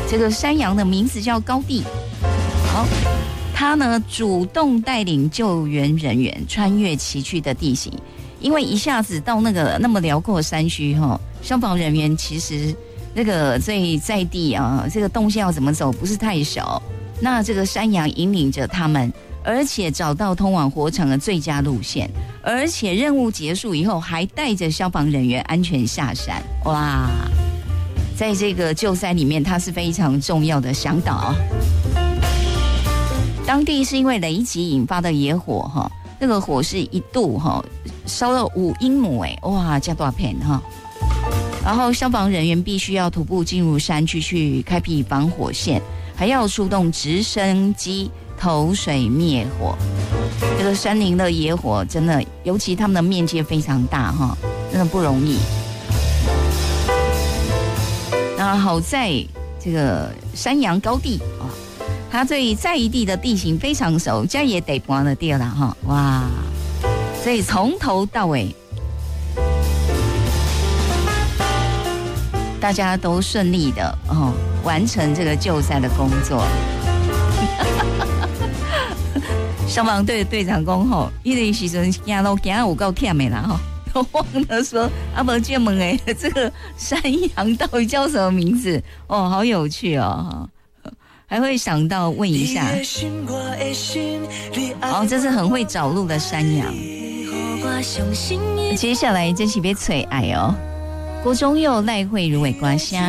这个山羊的名字叫高地。好，他呢主动带领救援人员穿越崎岖的地形，因为一下子到那么辽阔的山区哈，消防人员其实那个在地啊，这个动线要怎么走不是太熟。那这个山羊引领着他们，而且找到通往火场的最佳路线，而且任务结束以后还带着消防人员安全下山。哇，在这个救灾里面，它是非常重要的向导。当地是因为雷击引发的野火哈，那个火势一度哈烧到5英亩哇，这大片哈。然后消防人员必须要徒步进入山区去开辟防火线，还要出动直升机投水灭火。这个山林的野火真的，尤其他们的面积非常大哈，真的不容易。那好在这个山羊高地啊，他对在地的地形非常熟，这也得搬了地了哈，哇！所以从头到尾，大家都顺利的完成这个救灾的工作。消防队的队长讲吼，伊个时阵行路行有够忝的啦吼。忘了说阿伯建门这个山羊到底叫什么名字哦，好有趣哦，还会想到问一下。这是很会找路的山羊。接下来这是要找爱哦，郭宗佑、赖慧如的歌声。